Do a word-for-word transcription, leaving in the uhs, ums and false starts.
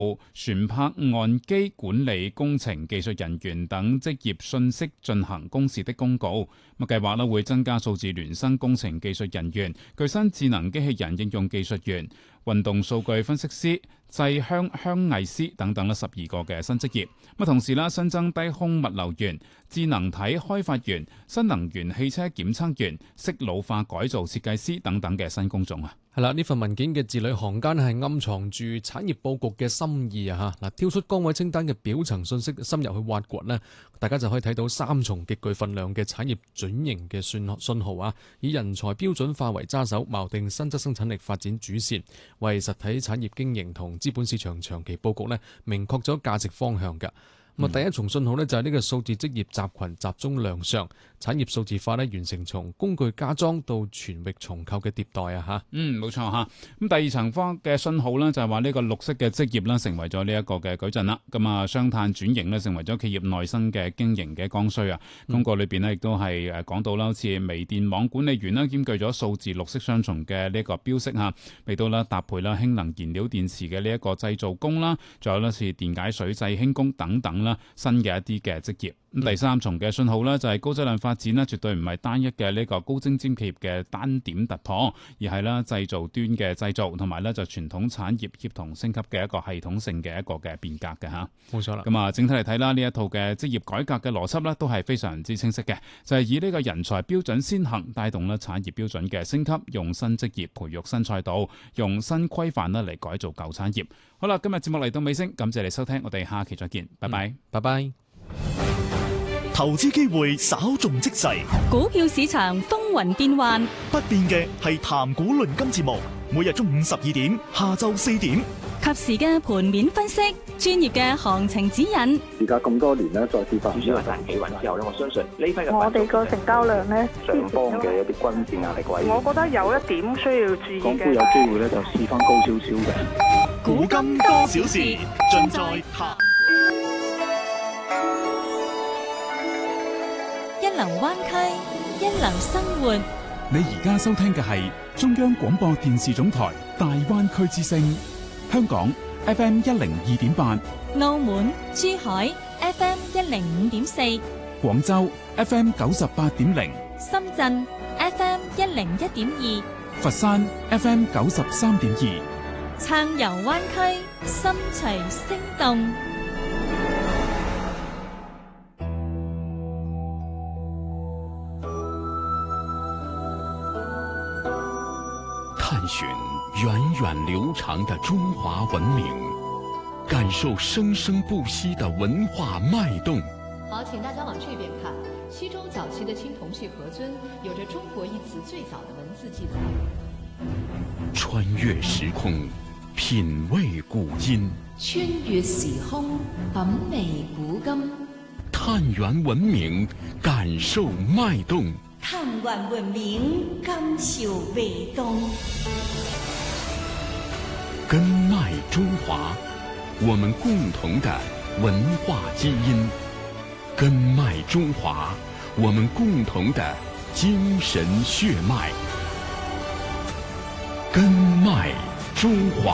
船舶岸基管理工程技術人員等職業信息進行公示的公告。咁計劃咧會增加數字孿生工程技術人員、具身智能機器人應用技術員、運動數據分析師、製香香藝師等等咧十二個嘅新職業。咁同時咧新增低空物流員、智能體開發員、新能源汽車檢測員、適老化改造設計師等等嘅新工種啊。 係啦，呢份文件嘅字裏行間係暗藏住產業佈局嘅心意啊！嚇嗱，挑出崗位清單嘅表層信息，深入去挖掘呢，大家就可以睇到三重極具分量嘅產業轉型嘅信信號啊！以人才標準化為揸手，錨定新質生產力發展主線，為實體產業經營同資本市場長期佈局呢，明確咗價值方向嘅。咁、嗯、第一重信號呢，就係呢個數字職業集群集中亮相，產業數字化呢，完成從工具加裝到全域重構嘅迭代啊！嚇，嗯，冇錯嚇。咁第二層方嘅信號呢，就係話呢個綠色嘅職業啦，成為咗呢一個嘅矩陣啦。咁啊，雙碳轉型呢，成為咗企業內生嘅經營嘅剛需啊。公告裏邊呢，亦都係誒講到啦，好似微電網管理員啦，兼具咗數字綠色雙重嘅呢一個標識嚇，嚟到啦搭配啦氫能燃料電池嘅呢一個製造工啦，仲有呢似電解水製輕工等等啦，新嘅一啲嘅職業。咁第三重嘅信號呢，就係高質量發展呢，絕對唔係單一嘅呢個高精尖企業嘅單點突破，而係啦製造端嘅製造，同埋呢就傳統產業協同升級嘅一個系統性嘅一個嘅變革嘅嚇。冇錯啦。咁啊，整體嚟睇啦，呢一套嘅職業改革嘅邏輯呢，都係非常之清晰嘅，就係以呢個人才標準先行，帶動啦產業標準嘅升級，用新職業培育新賽道，用新規範呢嚟改造舊產業。好啦，今日節目嚟到尾聲，感謝你收聽，我哋下期再見，拜拜，嗯、拜拜。 投資機會稍縱即逝， 股票市場風雲變幻， 不變嘅係談股論金節目，每日中午十二點，下晝四點， 及時嘅盤面分析，專業嘅行情指引。 而家咁多年咧，再次發主要係賺企穩之後咧，我相信呢批嘅我哋個成交量咧， 上方嘅一啲均線壓力位， 我覺得有一點需要注意嘅。 港股有機會咧，就試翻高少少嘅。 股金多少時，盡在談。 一流灣區，一流生活。 你而家收聽嘅係中央廣播電視總台大灣區之聲，香港 F M 一零二點八， 澳門、珠海 F M 一零五點四， 廣州 F M 九十八點零， 深圳 F M 一零一點二， 佛山 F M 九十三點二。 暢遊灣區，心隨聲動。 探尋源遠流長的中華文明，感受生生不息的文化脈動。 好，請大家往這邊看，西周早期的青銅器盒尊有着中國一詞最早的文字記載。 穿越時空，品味古今。 穿越時空，品味古今。 探源文明，感受脈動。 探源文明，感受脈動。 根脈中華，我們共同的文化基因。根脈中華，我們共同的精神血脈。根脈中華。